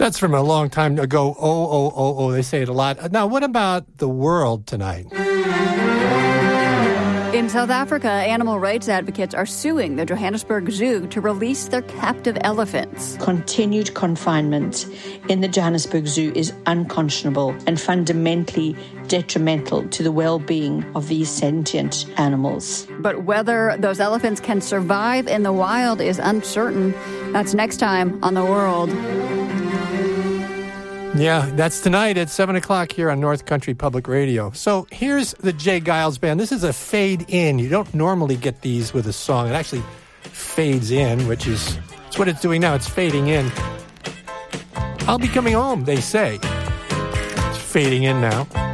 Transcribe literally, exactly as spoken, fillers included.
That's from a long time ago. Oh, oh, oh, oh, they say it a lot. Now, what about the world tonight? In South Africa, animal rights advocates are suing the Johannesburg Zoo to release their captive elephants. Continued confinement in the Johannesburg Zoo is unconscionable and fundamentally detrimental to the well-being of these sentient animals. But whether those elephants can survive in the wild is uncertain. That's next time on The World. Yeah, that's tonight at seven o'clock here on North Country Public Radio. So here's the Jay Giles Band. This is a fade in. You don't normally get these with a song. It actually fades in, which is it's what it's doing now. It's fading in. I'll be coming home, they say. It's fading in now.